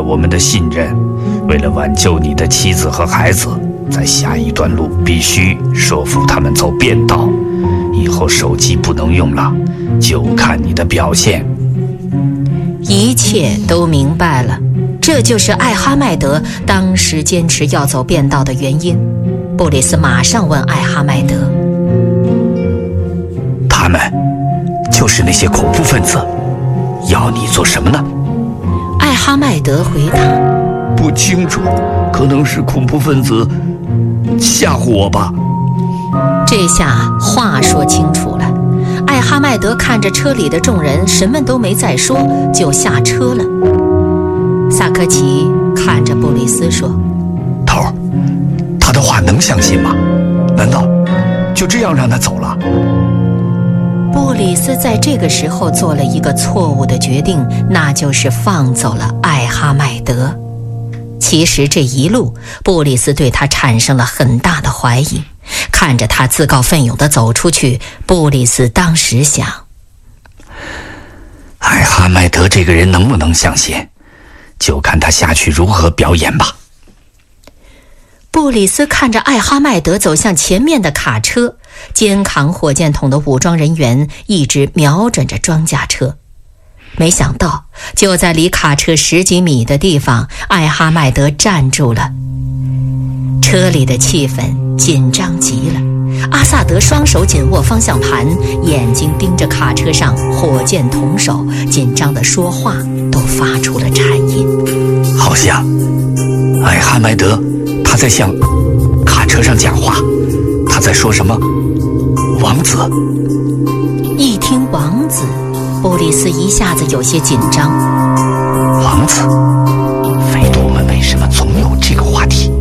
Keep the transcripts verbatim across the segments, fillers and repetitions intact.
我们的信任，为了挽救你的妻子和孩子，在下一段路必须说服他们走便道。以后手机不能用了，就看你的表现。 一切都明白了，这就是艾哈迈德当时坚持要走便道的原因。布里斯马上问艾哈迈德： 他们就是那些恐怖分子，要你做什么呢？ 艾哈迈德回答： 不清楚，可能是恐怖分子吓唬我吧。 这下话说清楚了。艾哈迈德看着车里的众人，什么都没再说，就下车了。萨科齐看着布里斯说： 头儿，他的话能相信吗？难道就这样让他走了？ 布里斯在这个时候做了一个错误的决定，那就是放走了艾哈迈德。其实这一路，布里斯对他产生了很大的怀疑。看着他自告奋勇地走出去，布里斯当时想： 艾哈迈德这个人能不能相信，就看他下去如何表演吧。 布里斯看着艾哈迈德走向前面的卡车，肩扛火箭筒的武装人员一直瞄准着装甲车。没想到就在离卡车十几米的地方，艾哈迈德站住了。车里的气氛紧张极了，阿萨德双手紧握方向盘，眼睛盯着卡车上火箭筒手，紧张的说话都发出了颤音。 好像艾哈迈德他在向卡车上讲话，他在说什么？王子。 一听王子，布里斯一下子有些紧张。 王子，匪徒们为什么总有这个话题？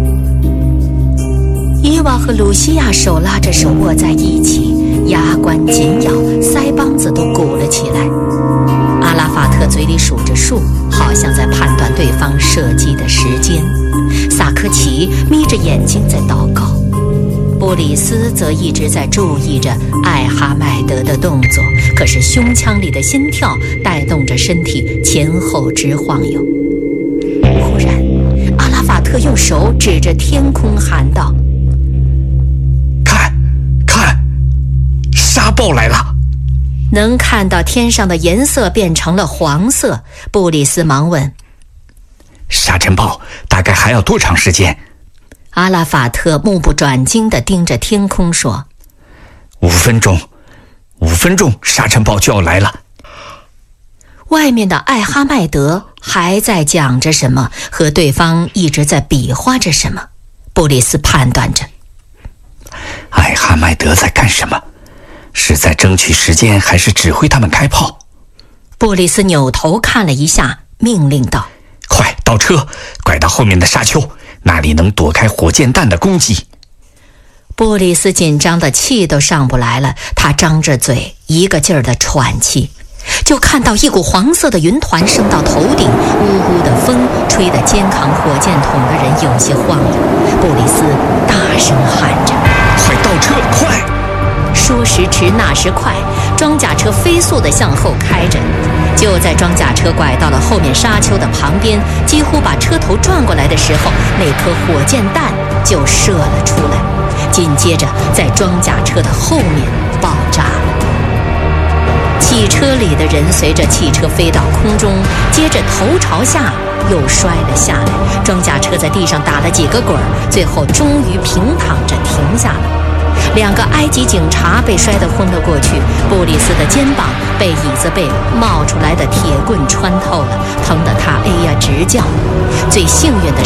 伊娃和鲁西亚手拉着手握在一起，牙关紧咬，腮帮子都鼓了起来。阿拉法特嘴里数着数，好像在判断对方射击的时间。萨科齐眯着眼睛在祷告，布里斯则一直在注意着艾哈迈德的动作，可是胸腔里的心跳带动着身体前后直晃悠。忽然，阿拉法特用手指着天空喊道： 看，看，沙暴来了！ 能看到天上的颜色变成了黄色，布里斯忙问： 沙尘暴大概还要多长时间？ 阿拉法特目不转睛地盯着天空说： 五分钟，五分钟，沙尘暴就要来了。 外面的艾哈迈德还在讲着什么，和对方一直在比划着什么。布里斯判断着， 艾哈迈德在干什么？是在争取时间，还是指挥他们开炮？ 布里斯扭头看了一下，命令道： 快倒车，拐到后面的沙丘，那里能躲开火箭弹的攻击。 布里斯紧张的气都上不来了，他张着嘴，一个劲儿的喘气。就看到一股黄色的云团升到头顶，呜呜的风吹得肩扛火箭筒的人有些晃悠。布里斯大声喊着： 快倒车，快！ 说时迟，那时快，装甲车飞速地向后开着。就在装甲车拐到了后面沙丘的旁边，几乎把车头转过来的时候，那颗火箭弹就射了出来，紧接着在装甲车的后面爆炸了。汽车里的人随着汽车飞到空中，接着头朝下又摔了下来。装甲车在地上打了几个滚，最后终于平躺着停下了。两个埃及警察被摔得昏了过去，布里斯的肩膀被椅子背冒出来的铁棍穿透了，疼得他哎呀直叫。最幸运的